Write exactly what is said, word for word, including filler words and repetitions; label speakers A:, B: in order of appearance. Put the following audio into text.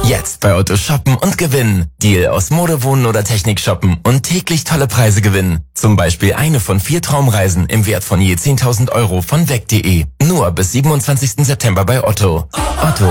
A: Jetzt bei Otto shoppen und gewinnen. Deal aus Mode, Wohnen oder Technik shoppen und täglich tolle Preise gewinnen. Zum Beispiel eine von vier Traumreisen im Wert von je zehntausend Euro von weg punkt de. Nur bis siebenundzwanzigsten September bei Otto. Otto.